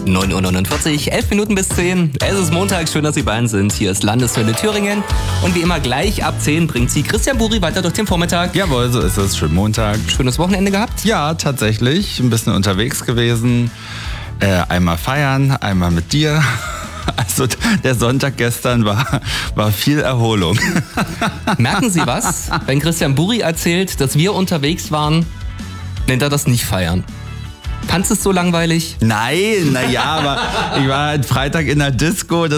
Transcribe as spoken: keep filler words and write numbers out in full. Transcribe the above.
neun Uhr neunundvierzig, elf Minuten bis zehn. Es ist Montag, schön, dass Sie bei uns sind. Hier ist Landeswelle Thüringen. Und wie immer gleich ab zehn bringt Sie Christian Buri weiter durch den Vormittag. Jawohl, so ist es. Schönen Montag. Schönes Wochenende gehabt? Ja, tatsächlich. Ein bisschen unterwegs gewesen. Äh, einmal feiern, einmal mit dir. Also der Sonntag gestern war, war viel Erholung. Merken Sie was? Wenn Christian Buri erzählt, dass wir unterwegs waren, nennt er das nicht feiern. Fandest du es so langweilig? Nein, naja, aber ich war halt Freitag in der Disco.